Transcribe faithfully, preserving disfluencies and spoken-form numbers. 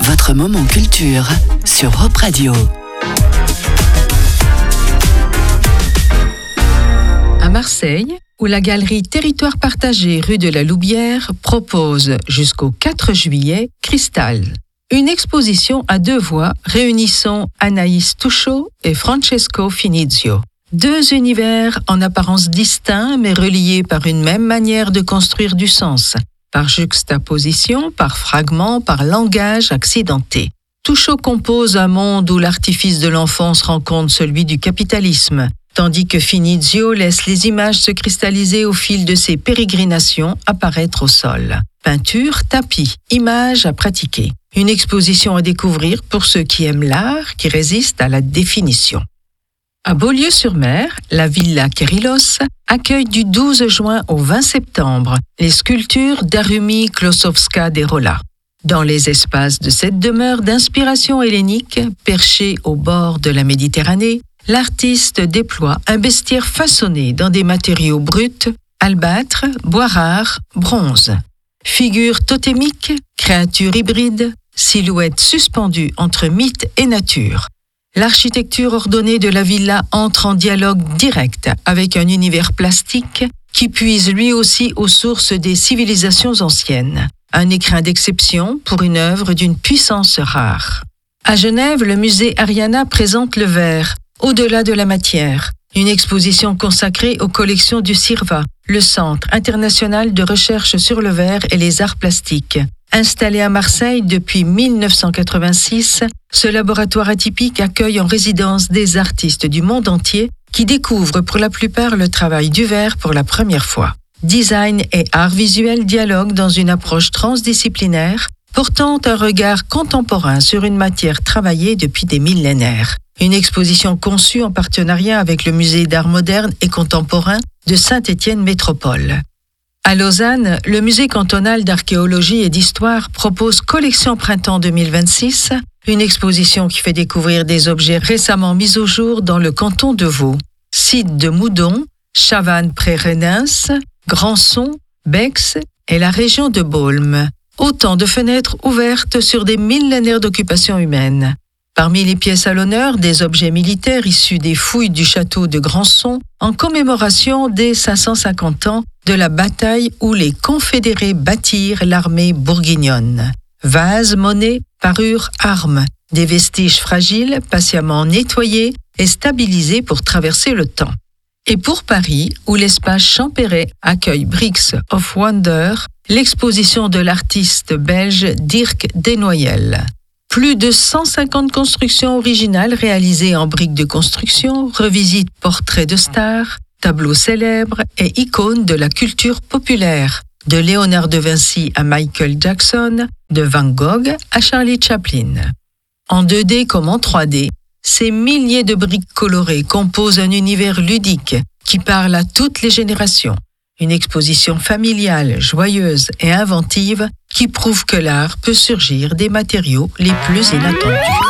Votre moment culture sur Europe Radio. À Marseille, où la galerie Territoire Partagé rue de la Loubière propose jusqu'au quatre juillet Cristal, une exposition à deux voix réunissant Anaïs Touchot et Francesco Finizio. Deux univers en apparence distincts mais reliés par une même manière de construire du sens, par juxtaposition, par fragments, par langage accidenté. Touchot compose un monde où l'artifice de l'enfance rencontre celui du capitalisme, tandis que Finizio laisse les images se cristalliser au fil de ses pérégrinations apparaître au sol. Peinture, tapis, images à pratiquer. Une exposition à découvrir pour ceux qui aiment l'art, qui résiste à la définition. À Beaulieu-sur-Mer, la Villa Kerylos accueille du douze juin au vingt septembre les sculptures d'Arumi Klosowska-Derola. Dans les espaces de cette demeure d'inspiration hellénique, perchée au bord de la Méditerranée, l'artiste déploie un bestiaire façonné dans des matériaux bruts, albâtre, bois rare, bronze. Figures totémiques, créatures hybrides, silhouettes suspendues entre mythe et nature. L'architecture ordonnée de la villa entre en dialogue direct avec un univers plastique qui puise lui aussi aux sources des civilisations anciennes. Un écrin d'exception pour une œuvre d'une puissance rare. À Genève, le musée Ariana présente le verre, au-delà de la matière, une exposition consacrée aux collections du CIRVA, le Centre international de recherche sur le verre et les arts plastiques. Installé à Marseille depuis mille neuf cent quatre-vingt-six, ce laboratoire atypique accueille en résidence des artistes du monde entier qui découvrent pour la plupart le travail du verre pour la première fois. Design et art visuel dialoguent dans une approche transdisciplinaire, portant un regard contemporain sur une matière travaillée depuis des millénaires. Une exposition conçue en partenariat avec le Musée d'art moderne et contemporain de Saint-Étienne Métropole. À Lausanne, le Musée cantonal d'archéologie et d'histoire propose Collection Printemps deux mille vingt-six, une exposition qui fait découvrir des objets récemment mis au jour dans le canton de Vaud. Sites de Moudon, Chavannes-près-Renens, Grandson, Bex et la région de Baulmes. Autant de fenêtres ouvertes sur des millénaires d'occupation humaine. Parmi les pièces à l'honneur, des objets militaires issus des fouilles du château de Grandson en commémoration des cinq cent cinquante ans de la bataille où les confédérés bâtirent l'armée bourguignonne. Vases, monnaies, parures, armes, des vestiges fragiles, patiemment nettoyés et stabilisés pour traverser le temps. Et pour Paris, où l'espace Champéret accueille Bricks of Wonder, l'exposition de l'artiste belge Dirk Desnoyelles. Plus de cent cinquante constructions originales réalisées en briques de construction revisitent portraits de stars, tableaux célèbres et icônes de la culture populaire, de Léonard de Vinci à Michael Jackson, de Van Gogh à Charlie Chaplin. En deux D comme en trois D, ces milliers de briques colorées composent un univers ludique qui parle à toutes les générations. Une exposition familiale, joyeuse et inventive qui prouve que l'art peut surgir des matériaux les plus inattendus.